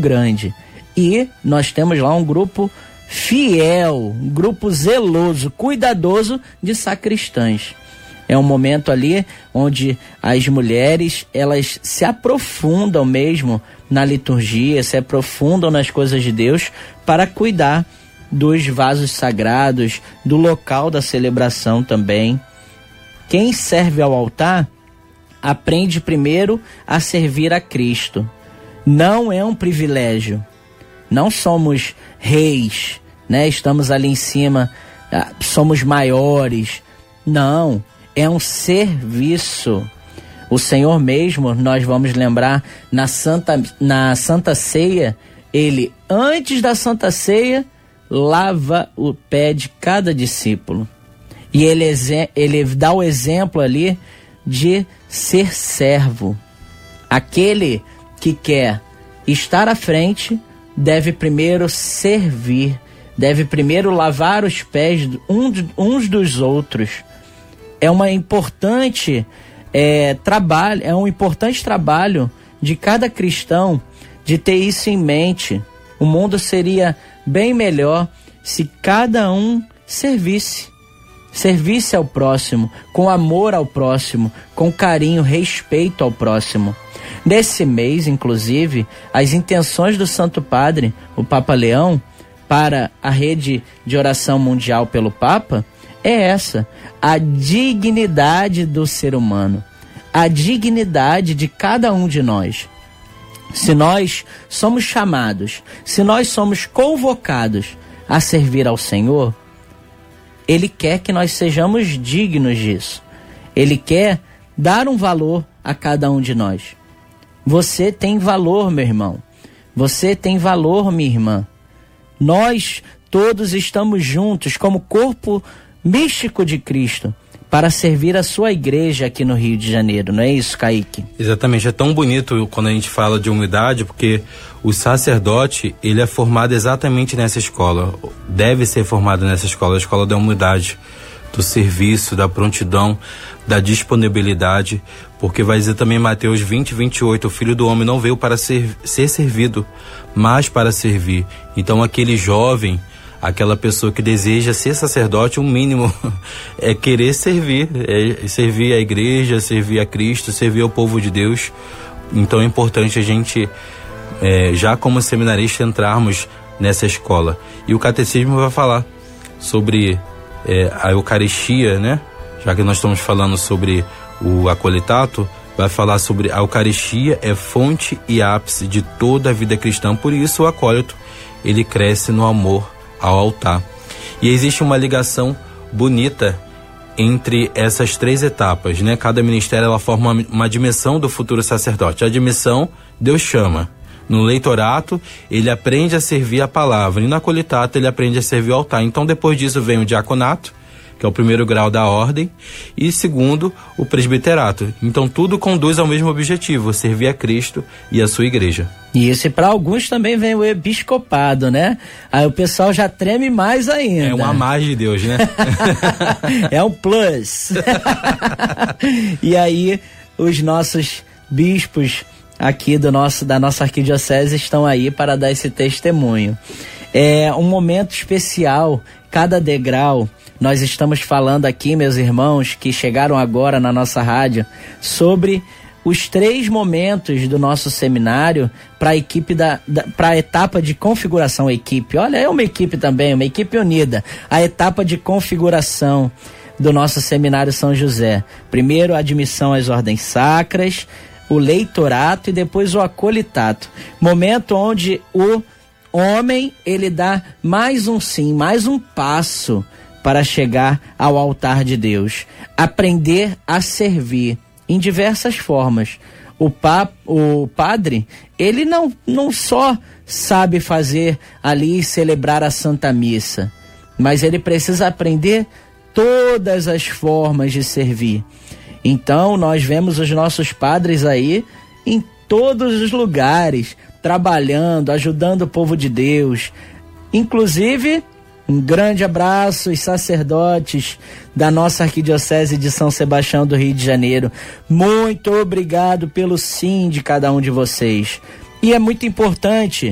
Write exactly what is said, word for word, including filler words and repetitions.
grande. E nós temos lá um grupo fiel, um grupo zeloso, cuidadoso de sacristãs. É um momento ali onde as mulheres, elas se aprofundam mesmo na liturgia, se aprofundam nas coisas de Deus para cuidar dos vasos sagrados, do local da celebração também. Quem serve ao altar aprende primeiro a servir a Cristo. Não é um privilégio. Não somos reis, né? Estamos ali em cima, somos maiores. Não, é um serviço. O Senhor mesmo, nós vamos lembrar, na Santa, na Santa Ceia, ele, antes da Santa Ceia, lava o pé de cada discípulo. E ele, ele dá o exemplo ali de ser servo. Aquele que quer estar à frente deve primeiro servir, deve primeiro lavar os pés uns dos outros. É uma importante é, trabalho, é um importante trabalho de cada cristão de ter isso em mente. O mundo seria bem melhor se cada um servisse, servisse ao próximo, com amor ao próximo, com carinho, respeito ao próximo. Nesse mês, inclusive, as intenções do Santo Padre, o Papa Leão, para a rede de oração mundial pelo Papa, é essa: a dignidade do ser humano, a dignidade de cada um de nós. Se nós somos chamados, se nós somos convocados a servir ao Senhor, Ele quer que nós sejamos dignos disso. Ele quer dar um valor a cada um de nós. Você tem valor, meu irmão. Você tem valor, minha irmã. Nós todos estamos juntos como corpo místico de Cristo para servir a sua igreja aqui no Rio de Janeiro, não é isso, Kaique? Exatamente, é tão bonito quando a gente fala de humildade, porque o sacerdote, ele é formado exatamente nessa escola, deve ser formado nessa escola, a escola da humildade, do serviço, da prontidão, da disponibilidade, porque vai dizer também em Mateus vinte, vinte e oito, o Filho do Homem não veio para ser, ser servido, mas para servir. Então aquele jovem, aquela pessoa que deseja ser sacerdote, o mínimo é querer servir, é servir a igreja, servir a Cristo, servir ao povo de Deus. Então é importante a gente, é, já como seminarista, entrarmos nessa escola. E o catecismo vai falar sobre é, a Eucaristia, né? Já que nós estamos falando sobre o acolitato, vai falar sobre a Eucaristia é fonte e ápice de toda a vida cristã. Por isso o acólito, ele cresce no amor ao altar. E existe uma ligação bonita entre essas três etapas, né? Cada ministério, ela forma uma, uma dimensão do futuro sacerdote. A dimensão, Deus chama. No leitorato, ele aprende a servir a palavra. E no acolitato, ele aprende a servir o altar. Então, depois disso, vem o diaconato, que é o primeiro grau da ordem, e segundo, o presbiterato. Então tudo conduz ao mesmo objetivo, servir a Cristo e a sua igreja. Isso, e para alguns também vem o episcopado, né? Aí o pessoal já treme mais ainda. É um a mais de Deus, né? É um plus. E aí os nossos bispos aqui do nosso, da nossa arquidiocese estão aí para dar esse testemunho. É um momento especial, cada degrau. Nós estamos falando aqui, meus irmãos, que chegaram agora na nossa rádio, sobre os três momentos do nosso seminário para a equipe da, da para a etapa de configuração. Equipe, olha, é uma equipe também, uma equipe unida. A etapa de configuração do nosso seminário São José. Primeiro a admissão às ordens sacras, o leitorato e depois o acolitato. Momento onde o homem, ele dá mais um sim, mais um passo para chegar ao altar de Deus. Aprender a servir em diversas formas. O, pa, o padre, ele não, não só sabe fazer ali e celebrar a Santa Missa, mas ele precisa aprender todas as formas de servir. Então nós vemos os nossos padres aí em todos os lugares, trabalhando, ajudando o povo de Deus. Inclusive, um grande abraço aos sacerdotes da nossa arquidiocese de São Sebastião do Rio de Janeiro. Muito obrigado pelo sim de cada um de vocês. E é muito importante